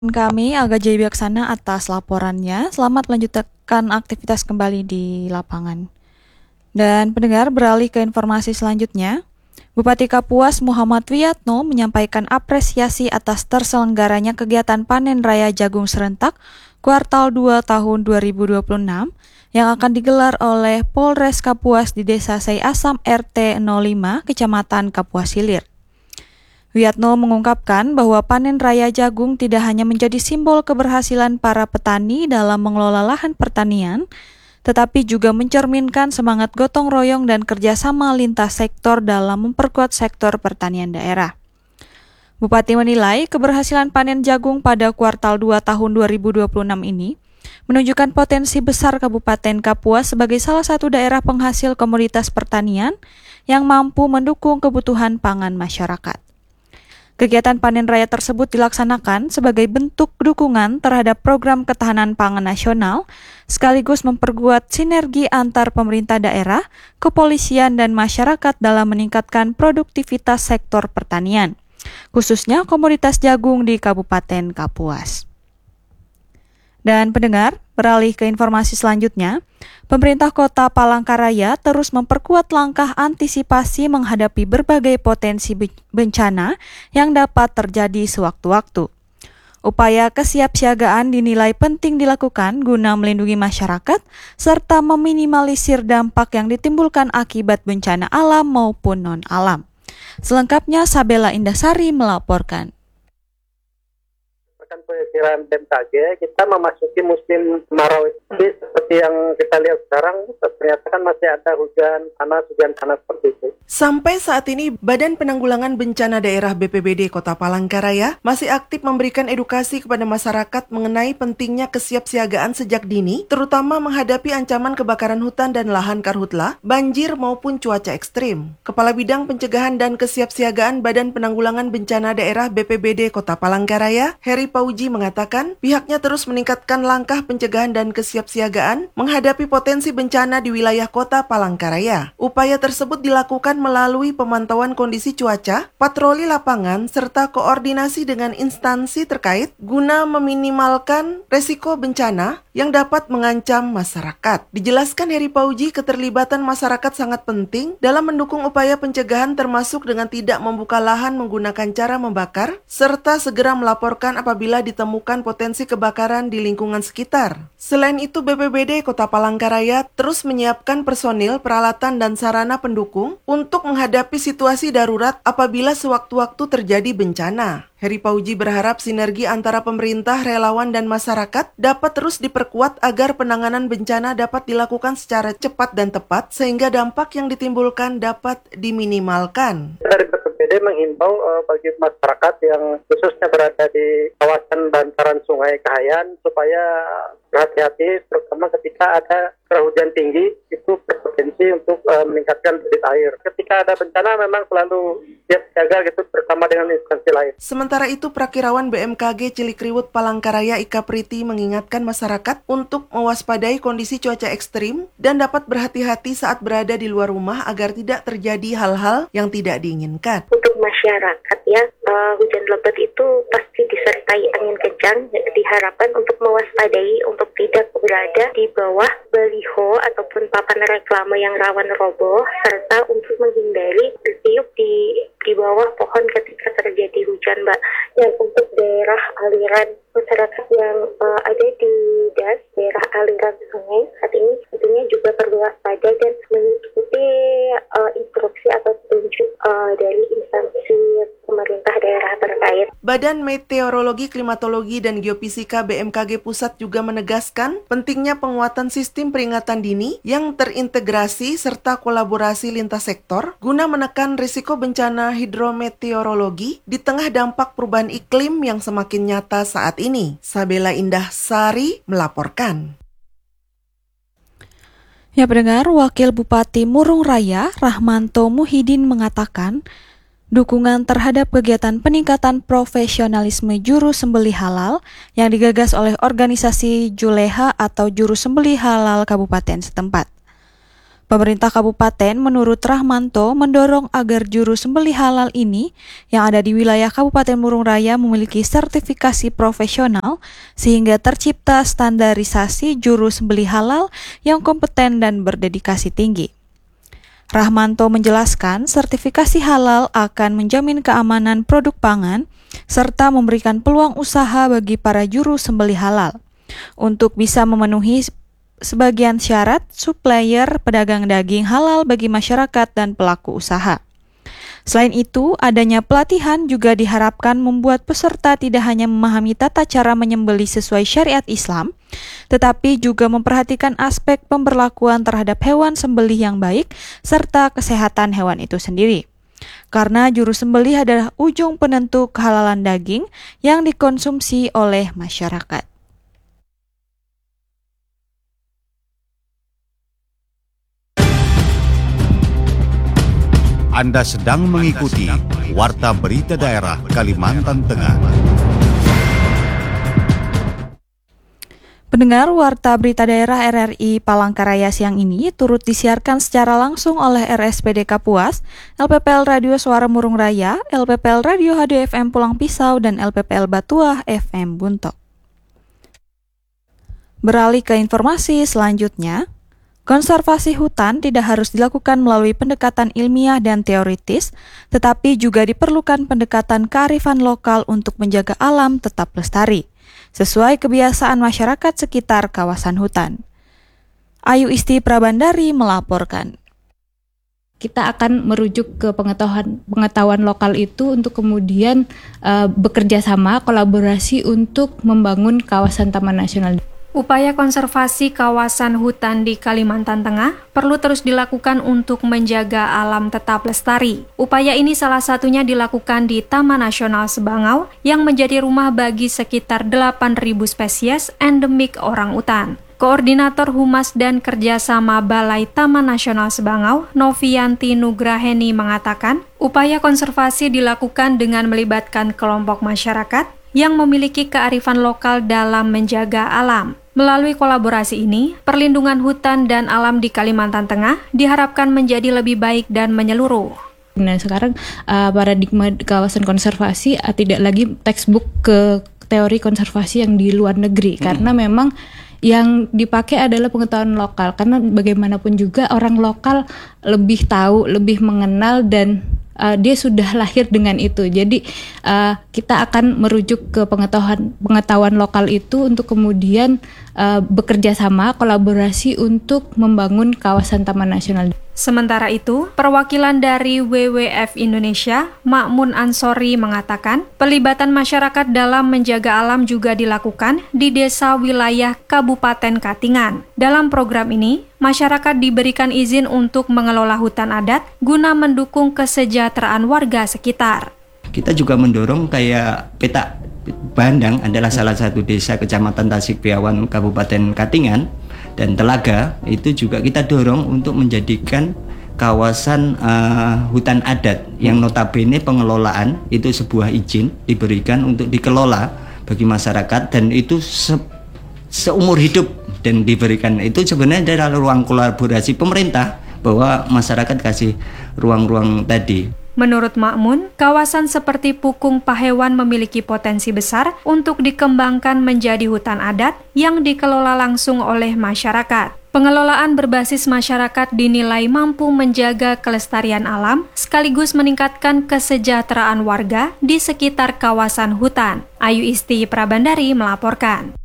Kami Aga Jaya Wijaksana atas laporannya. Selamat melanjutkan aktivitas kembali di lapangan. Dan pendengar, beralih ke informasi selanjutnya. Bupati Kapuas Muhammad Wiyatno menyampaikan apresiasi atas terselenggaranya kegiatan panen raya jagung serentak kuartal 2 tahun 2026 yang akan digelar oleh Polres Kapuas di Desa Sei Asam RT 05 Kecamatan Kapuas Hilir. Wiyatno mengungkapkan bahwa panen raya jagung tidak hanya menjadi simbol keberhasilan para petani dalam mengelola lahan pertanian, tetapi juga mencerminkan semangat gotong royong dan kerjasama lintas sektor dalam memperkuat sektor pertanian daerah. Bupati menilai keberhasilan panen jagung pada kuartal 2 tahun 2026 ini menunjukkan potensi besar Kabupaten Kapuas sebagai salah satu daerah penghasil komoditas pertanian yang mampu mendukung kebutuhan pangan masyarakat. Kegiatan panen raya tersebut dilaksanakan sebagai bentuk dukungan terhadap program ketahanan pangan nasional, sekaligus memperkuat sinergi antar pemerintah daerah, kepolisian, dan masyarakat dalam meningkatkan produktivitas sektor pertanian, khususnya komoditas jagung di Kabupaten Kapuas. Dan pendengar, beralih ke informasi selanjutnya, pemerintah Kota Palangkaraya terus memperkuat langkah antisipasi menghadapi berbagai potensi bencana yang dapat terjadi sewaktu-waktu. Upaya kesiapsiagaan dinilai penting dilakukan guna melindungi masyarakat serta meminimalisir dampak yang ditimbulkan akibat bencana alam maupun non-alam. Selengkapnya Sabella Indasari melaporkan. Perkiraan BMKG, kita memasuki musim kemarau. Jadi seperti yang kita lihat sekarang, ternyata kan masih ada hujan panas seperti itu. Sampai saat ini, Badan Penanggulangan Bencana Daerah BPBD Kota Palangkaraya masih aktif memberikan edukasi kepada masyarakat mengenai pentingnya kesiapsiagaan sejak dini, terutama menghadapi ancaman kebakaran hutan dan lahan karhutla, banjir maupun cuaca ekstrim. Kepala Bidang Pencegahan dan Kesiapsiagaan Badan Penanggulangan Bencana Daerah BPBD Kota Palangkaraya, Heri Pauji mengatakan pihaknya terus meningkatkan langkah pencegahan dan kesiapsiagaan menghadapi potensi bencana di wilayah Kota Palangkaraya. Upaya tersebut dilakukan melalui pemantauan kondisi cuaca, patroli lapangan, serta koordinasi dengan instansi terkait guna meminimalkan resiko bencana yang dapat mengancam masyarakat. Dijelaskan Heri Pauji, keterlibatan masyarakat sangat penting dalam mendukung upaya pencegahan termasuk dengan tidak membuka lahan menggunakan cara membakar, serta segera melaporkan apabila ditemukan potensi kebakaran di lingkungan sekitar. Selain itu, BPBD Kota Palangkaraya terus menyiapkan personil, peralatan, dan sarana pendukung untuk menghadapi situasi darurat apabila sewaktu-waktu terjadi bencana. Heri Pauji berharap sinergi antara pemerintah, relawan, dan masyarakat dapat terus diperkuat agar penanganan bencana dapat dilakukan secara cepat dan tepat sehingga dampak yang ditimbulkan dapat diminimalkan. Dari BPBD menghimbau bagi masyarakat yang khususnya berada di kawasan bantaran Sungai Kahayan supaya berhati-hati, terutama ketika ada curah hujan tinggi, itu berpotensi untuk meningkatkan debit air. Ketika ada bencana memang selalu siap siaga gitu bersama dengan instansi lain. Sementara itu, Prakirawan BMKG Cilikriwut Palangkaraya Ika Priti mengingatkan masyarakat untuk mewaspadai kondisi cuaca ekstrim dan dapat berhati-hati saat berada di luar rumah agar tidak terjadi hal-hal yang tidak diinginkan. Untuk masyarakat ya, hujan lebat itu pasti disertai angin kencang. Diharapkan untuk mewaspadai untuk tidak berada di bawah baliho ataupun papan reklame yang rawan roboh, serta untuk menghindari bertiup di bawah pohon ketika terjadi hujan, Mbak. Dan untuk daerah aliran masyarakat yang ada di daerah aliran sungai saat ini tentunya juga perlu waspada dan mengikuti instruksi atau petunjuk dari instansi pemerintah daerah terkait. Badan Meteorologi, Klimatologi, dan Geofisika BMKG Pusat juga menegaskan pentingnya penguatan sistem peringatan dini yang terintegrasi serta kolaborasi lintas sektor guna menekan risiko bencana hidrometeorologi di tengah dampak perubahan iklim yang semakin nyata saat ini. Sabella Indasari melaporkan. Ya pendengar, Wakil Bupati Murung Raya Rahmanto Muhyiddin mengatakan dukungan terhadap kegiatan peningkatan profesionalisme juru sembelih halal yang digagas oleh organisasi Juleha atau Juru Sembelih Halal Kabupaten setempat. Pemerintah kabupaten menurut Rahmanto mendorong agar juru sembelih halal ini yang ada di wilayah Kabupaten Murung Raya memiliki sertifikasi profesional sehingga tercipta standarisasi juru sembelih halal yang kompeten dan berdedikasi tinggi. Rahmanto menjelaskan sertifikasi halal akan menjamin keamanan produk pangan serta memberikan peluang usaha bagi para juru sembelih halal untuk bisa memenuhi sebagian syarat supplier pedagang daging halal bagi masyarakat dan pelaku usaha. Selain itu, adanya pelatihan juga diharapkan membuat peserta tidak hanya memahami tata cara menyembelih sesuai syariat Islam, tetapi juga memperhatikan aspek pemberlakuan terhadap hewan sembelih yang baik serta kesehatan hewan itu sendiri. Karena juru sembelih adalah ujung penentu kehalalan daging yang dikonsumsi oleh masyarakat. Anda sedang mengikuti Warta Berita Daerah Kalimantan Tengah. Pendengar, Warta Berita Daerah RRI Palangkaraya siang ini turut disiarkan secara langsung oleh RSPD Kapuas, LPPL Radio Suara Murung Raya, LPPL Radio HDFM Pulang Pisau, dan LPPL Batuah FM Buntok. Beralih ke informasi selanjutnya, konservasi hutan tidak harus dilakukan melalui pendekatan ilmiah dan teoritis, tetapi juga diperlukan pendekatan kearifan lokal untuk menjaga alam tetap lestari, sesuai kebiasaan masyarakat sekitar kawasan hutan. Ayu Isti Prabandari melaporkan. Kita akan merujuk ke pengetahuan lokal itu untuk kemudian bekerja sama, kolaborasi untuk membangun kawasan Taman Nasional. Upaya konservasi kawasan hutan di Kalimantan Tengah perlu terus dilakukan untuk menjaga alam tetap lestari. Upaya ini salah satunya dilakukan di Taman Nasional Sebangau yang menjadi rumah bagi sekitar 8.000 spesies endemik orangutan. Koordinator Humas dan Kerjasama Balai Taman Nasional Sebangau, Novianti Nugraheni mengatakan, upaya konservasi dilakukan dengan melibatkan kelompok masyarakat yang memiliki kearifan lokal dalam menjaga alam. Melalui kolaborasi ini, perlindungan hutan dan alam di Kalimantan Tengah diharapkan menjadi lebih baik dan menyeluruh. Nah, sekarang paradigma kawasan konservasi tidak lagi textbook ke teori konservasi yang di luar negeri, karena memang yang dipakai adalah pengetahuan lokal, karena bagaimanapun juga orang lokal lebih tahu, lebih mengenal, dan dia sudah lahir dengan itu. Jadi kita akan merujuk ke pengetahuan lokal itu untuk kemudian bekerja sama, kolaborasi untuk membangun kawasan Taman Nasional. Sementara itu, perwakilan dari WWF Indonesia, Ma'mun Ansori mengatakan, pelibatan masyarakat dalam menjaga alam juga dilakukan di desa wilayah Kabupaten Katingan. Dalam program ini, masyarakat diberikan izin untuk mengelola hutan adat guna mendukung kesejahteraan warga sekitar. Kita juga mendorong kayak Petak Bandang adalah salah satu desa Kecamatan Tasikbiawan Kabupaten Katingan, dan Telaga itu juga kita dorong untuk menjadikan kawasan hutan adat yang notabene pengelolaan itu sebuah izin diberikan untuk dikelola bagi masyarakat, dan itu seumur hidup, dan diberikan itu sebenarnya adalah ruang kolaborasi pemerintah bahwa masyarakat kasih ruang-ruang tadi. Menurut Ma'mun, kawasan seperti Pukung Pahewan memiliki potensi besar untuk dikembangkan menjadi hutan adat yang dikelola langsung oleh masyarakat. Pengelolaan berbasis masyarakat dinilai mampu menjaga kelestarian alam sekaligus meningkatkan kesejahteraan warga di sekitar kawasan hutan. Ayu Isti Prabandari melaporkan.